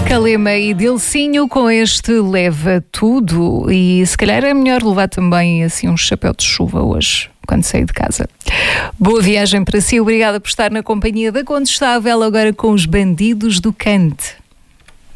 Calema e Dilcinho com este Leva Tudo, e se calhar é melhor levar também assim um chapéu de chuva hoje, quando sair de casa. Boa viagem para si, obrigada por estar na companhia da Condestável, agora com os Bandidos do Cante.